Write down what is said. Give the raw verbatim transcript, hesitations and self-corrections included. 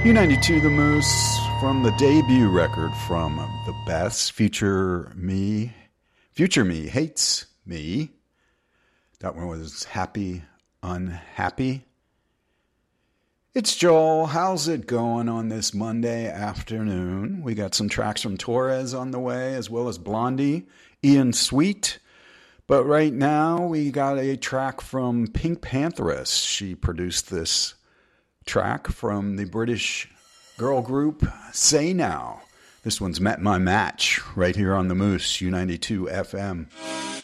U ninety-two The Moose from the debut record from The Beths, Future Me, Future Me Hates Me. That one was Happy, Unhappy. It's Joel. How's it going on this Monday afternoon? We got some tracks from Torres on the way, as well as Blondie, Ian Sweet. But right now, we got a track from Pink Pantheress. She produced this track from the British girl group Say Now. This one's Met My Match right here on the Moose, U ninety-two F M.